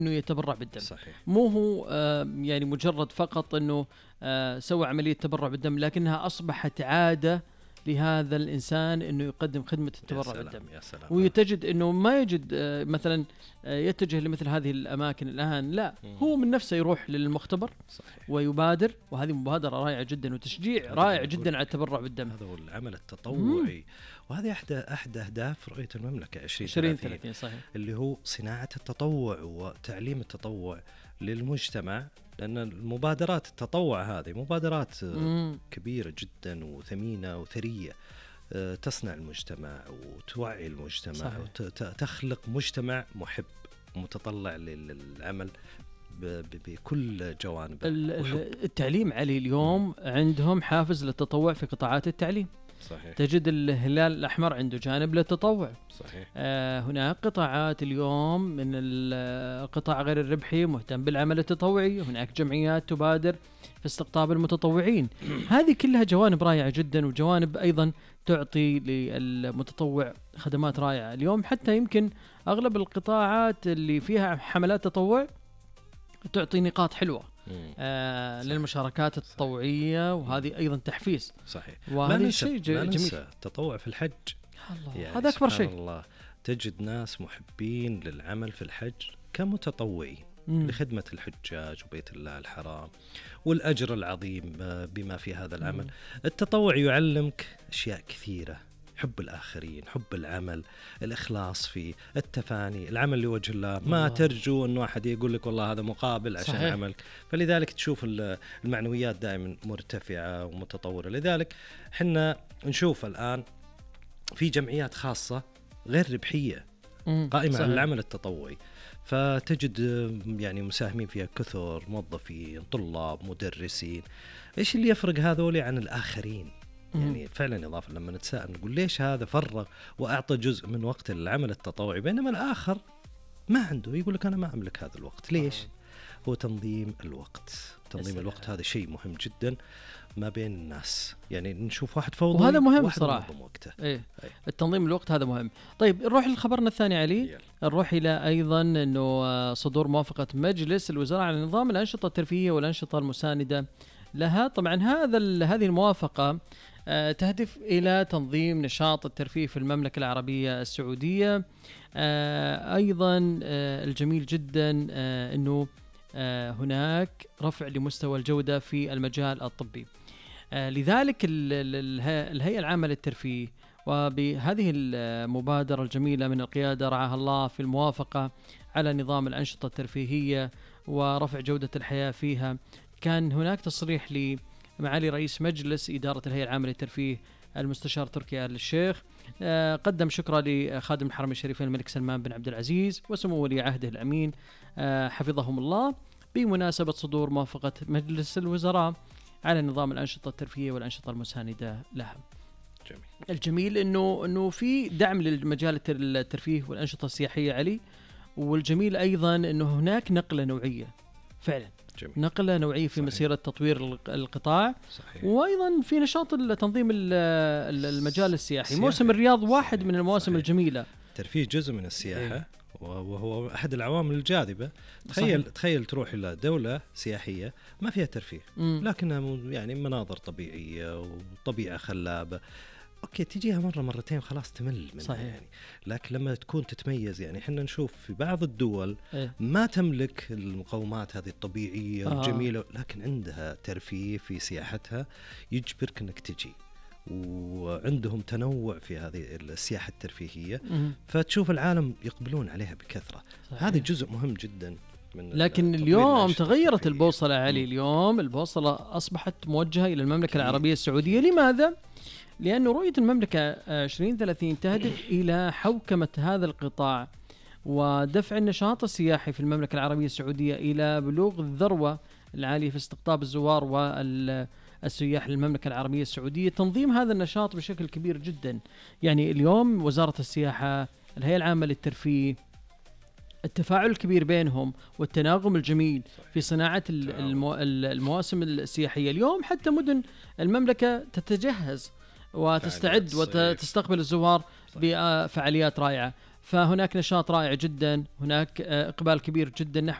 انه يتبرع بالدم. صحيح. مو هو يعني مجرد فقط انه سوى عملية تبرع بالدم، لكنها اصبحت عادة لهذا الانسان انه يقدم خدمة التبرع بالدم. يا سلام. ويتجد انه ما يجد مثلا يتجه لمثل هذه الاماكن الان، لا هو من نفسه يروح للمختبر. صحيح. ويبادر، وهذه مبادرة رائعة جدا وتشجيع رائع جدا على التبرع بالدم. هذا هو العمل التطوعي. وهذه أحد أهداف رؤية المملكة 2030 صحيح. اللي هو صناعة التطوع وتعليم التطوع للمجتمع، لأن المبادرات التطوع هذه مبادرات كبيرة جدا وثمينة وثرية، تصنع المجتمع وتوعي المجتمع وتخلق مجتمع محب متطلع للعمل بكل جوانب. التعليم علي اليوم عندهم حافز للتطوع في قطاعات التعليم. صحيح. تجد الهلال الأحمر عنده جانب للتطوع. صحيح. هناك قطاعات اليوم من القطاع غير الربحي مهتم بالعمل التطوعي، هناك جمعيات تبادر في استقطاب المتطوعين. هذه كلها جوانب رائعة جدا، وجوانب أيضا تعطي للمتطوع خدمات رائعة. اليوم حتى يمكن أغلب القطاعات اللي فيها حملات تطوع تعطي نقاط حلوة للمشاركات التطوعية، وهذه أيضا تحفيز. صحيح. وهذا شيء جميل. التطوع في الحج، يعني هذا أكبر شيء. الله تجد ناس محبين للعمل في الحج كمتطوعين لخدمة الحجاج وبيت الله الحرام، والأجر العظيم بما في هذا العمل. التطوع يعلمك أشياء كثيرة: حب الآخرين، حب العمل، الإخلاص في التفاني، العمل لوجه الله. ما ترجو أن واحد يقول لك والله هذا مقابل عشان صحيح. عملك. فلذلك تشوف المعنويات دائما مرتفعة ومتطورة. لذلك حنا نشوف الآن في جمعيات خاصة غير ربحية قائمة على العمل التطوعي، فتجد يعني مساهمين فيها كثر، موظفين، طلاب، مدرسين. إيش اللي يفرق هذول عن الآخرين؟ يعني فعلا إضافة لما نتساءل نقول ليش هذا فرغ وأعطى جزء من وقت العمل التطوعي بينما الآخر ما عنده، يقول لك أنا ما أملك هذا الوقت. ليش؟ هو تنظيم الوقت. تنظيم الوقت هذا شيء مهم جدا ما بين الناس. يعني نشوف واحد فوضى وهذا مهم صراحة. إيه. التنظيم الوقت هذا مهم. طيب نروح لخبرنا الثاني علي. نروح إلى أيضا أنه صدور موافقة مجلس الوزراء على نظام الأنشطة الترفيهية والأنشطة المساندة لها. طبعا هذه الموافقة تهدف إلى تنظيم نشاط الترفيه في المملكة العربية السعودية. أيضا الجميل جدا أنه هناك رفع لمستوى الجودة في المجال الطبي. لذلك الهيئة العامة للترفيه وبهذه المبادرة الجميلة من القيادة رعاها الله في الموافقة على نظام الأنشطة الترفيهية ورفع جودة الحياة فيها، كان هناك تصريح لمعالي رئيس مجلس إدارة الهيئة العامة للترفيه المستشار تركي آل الشيخ. قدم شكرا لخادم الحرمين الشريفين الملك سلمان بن عبد العزيز وسمو ولي عهده الأمين حفظهم الله بمناسبة صدور موافقة مجلس الوزراء على نظام الأنشطة الترفيهية والأنشطة المساندة لها. جميل. الجميل إنه في دعم للمجال الترفيه والأنشطة السياحية علي، والجميل أيضا إنه هناك نقلة نوعية فعلا. جميل. نقلة نوعية في صحيح. مسيرة تطوير القطاع. صحيح. وأيضا في نشاط تنظيم المجال السياحي. موسم الرياض واحد صحيح. من المواسم صحيح. الجميلة. الترفيه جزء من السياحة وهو أحد العوامل الجاذبة. تخيل تروح إلى دولة سياحية ما فيها ترفيه لكنها يعني مناظر طبيعية وطبيعة خلابة. أوكي تجيها مرة مرتين خلاص تمل منها صحيح. يعني لكن لما تكون تتميز، يعني إحنا نشوف في بعض الدول ما تملك المقومات هذه الطبيعية الجميلة لكن عندها ترفيه في سياحتها يجبرك أنك تجي، وعندهم تنوع في هذه السياحة الترفيهية فتشوف العالم يقبلون عليها بكثرة. هذا جزء مهم جدا من لكن اليوم تغيرت البوصلة علي. اليوم البوصلة أصبحت موجهة إلى المملكة العربية السعودية. لماذا؟ لأن رؤية المملكة 2030 تهدف إلى حوكمة هذا القطاع ودفع النشاط السياحي في المملكة العربية السعودية إلى بلوغ الذروة العالية في استقطاب الزوار والسياح للمملكة العربية السعودية. تنظيم هذا النشاط بشكل كبير جدا. يعني اليوم وزارة السياحة، الهيئة العامة للترفيه، التفاعل الكبير بينهم والتناغم الجميل في صناعة المواسم السياحية. اليوم حتى مدن المملكة تتجهز وتستعد وتستقبل الزوار بفعاليات رائعة. فهناك نشاط رائع جدا، هناك إقبال كبير جدا نحو